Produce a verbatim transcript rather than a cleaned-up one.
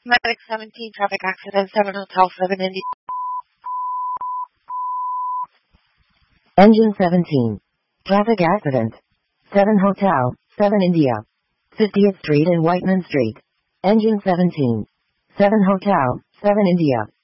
Medic seventeen, traffic accident, seven Hotel, seven India. Engine seventeen. Traffic accident. seven Hotel, seven India. fiftieth Street and Whiteman Street. Engine seventeen. seven Hotel, seven India.